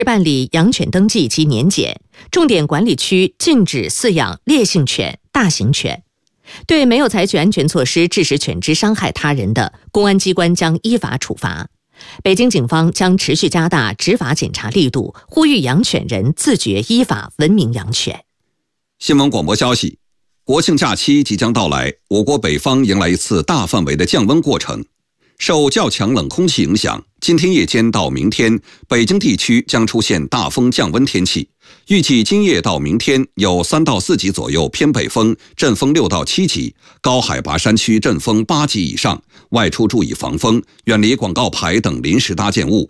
办理养犬登记及年检，重点管理区禁止饲养烈性犬、大型犬。对没有采取安全措施致使犬只伤害他人的，公安机关将依法处罚。北京警方将持续加大执法检查力度，呼吁养犬人自觉依法文明养犬。 新闻广播消息，国庆假期即将到来，我国北方迎来一次大范围的降温过程。受较强冷空气影响，今天夜间到明天，北京地区将出现大风降温天气。预计今夜到明天有3到4级左右偏北风，阵风6到7级，高海拔山区阵风8级以上。外出注意防风，远离广告牌等临时搭建物，